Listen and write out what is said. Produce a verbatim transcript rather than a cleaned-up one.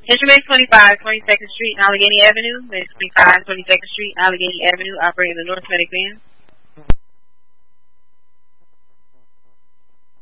Instrument twenty-five, twenty-second Street, and Allegheny Avenue. Base twenty-five, twenty-second Street, and Allegheny Avenue, operating the North Medic van.